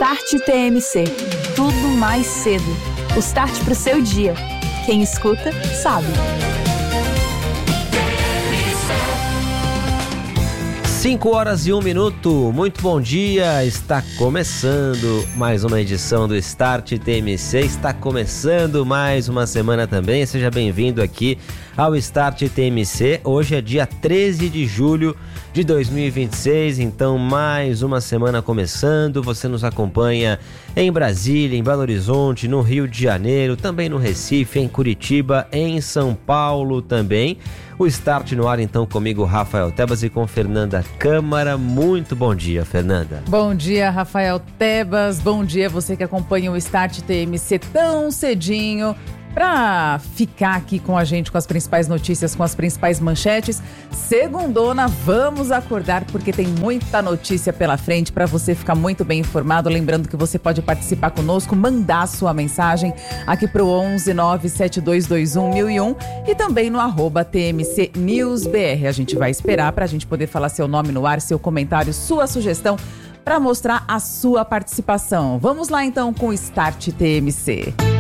Start TMC. Tudo mais cedo. O start pro seu dia. Quem escuta, sabe. 5h01. Muito bom dia. Está começando mais uma edição do Start TMC. Está começando mais uma semana também. Seja bem-vindo aqui ao Start TMC. Hoje é dia 13 de julho de 2026, então mais uma semana começando. Você nos acompanha em Brasília, em Belo Horizonte, no Rio de Janeiro, também no Recife, em Curitiba, em São Paulo também. O Start no ar então comigo, Rafael Tebas, e com Fernanda Câmara. Muito bom dia, Fernanda. Bom dia, Rafael Tebas. Bom dia você que acompanha o Start TMC tão cedinho para ficar aqui com a gente com as principais notícias, com as principais manchetes. Segundona, vamos acordar porque tem muita notícia pela frente para você ficar muito bem informado. Lembrando que você pode participar conosco, mandar sua mensagem aqui pro 11 97221 1001 e também no @TMC News BR. A gente vai esperar para a gente poder falar seu nome no ar, seu comentário, sua sugestão para mostrar a sua participação. Vamos lá então com o Start TMC.